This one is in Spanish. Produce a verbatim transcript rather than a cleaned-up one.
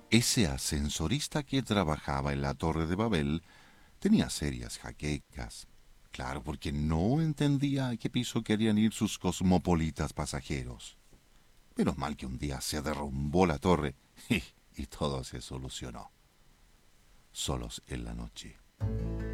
Ese ascensorista que trabajaba en la Torre de Babel tenía serias jaquecas. Claro, porque no entendía a qué piso querían ir sus cosmopolitas pasajeros. Menos mal que un día se derrumbó la torre y, y todo se solucionó. Solos en la noche.